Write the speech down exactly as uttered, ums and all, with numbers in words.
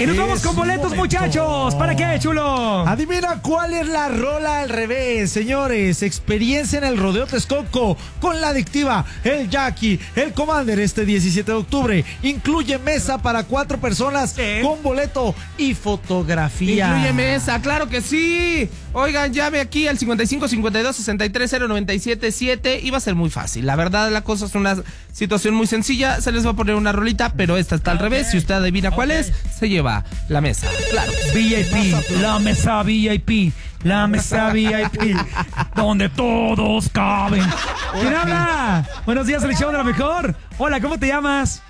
Y nos vamos con boletos, muchachos. ¿Para qué, chulo? Adivina cuál es la rola al revés, señores. Experiencia en el Rodeo Texcoco con la adictiva, el Jackie, el Commander este diecisiete de octubre. Incluye mesa para cuatro personas ¿Sí? con boleto y fotografía. Incluye mesa, claro que sí. Oigan, llame aquí al cincuenta y cinco cincuenta y dos sesenta y tres cero noventa y siete siete y va a ser muy fácil. La verdad, la cosa es una situación muy sencilla. Se les va a poner una rolita, pero esta está al okay. revés. Si usted adivina okay. cuál es, se lleva la mesa. Claro. V I P, la mesa V I P, la mesa V I P, donde todos caben. ¿Quién habla? Buenos días, selección de la mejor. Hola, ¿cómo te llamas?